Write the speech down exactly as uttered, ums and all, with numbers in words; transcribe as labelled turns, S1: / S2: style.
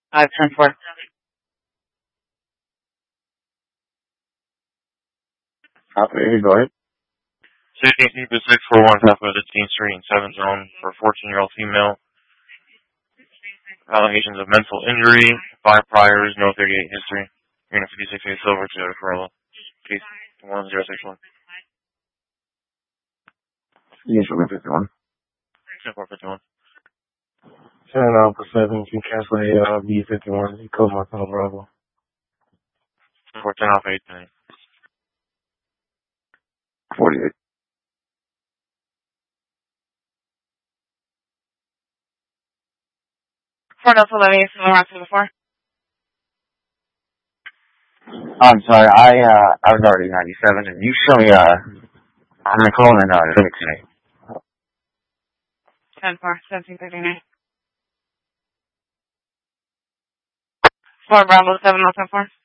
S1: Uh, ten four.
S2: Copy, go ahead.
S3: sixteen six four one South fifteenth Street in seventh Zone for a fourteen-year-old female. Allegations of mental injury, five priors, no thirty-eight history. Unit fifty-six A Silver to Corolla. Case one zero six one.
S2: Unit fifty-one.
S3: ten four fifty-one.
S2: ten Alpha seven, you can cancel a uh, B fifty-one, you code Marcelo Bravo.
S3: ten four ten Alpha eight nine.
S2: forty-eight.
S1: Four Delta eleven, you similar to before?
S2: I'm sorry, I uh I was already ninety-seven, and you show me uh I'm gonna call in uh Civic today.
S1: ten four, seventeen thirty-nine. four Bravo seven oh ten four.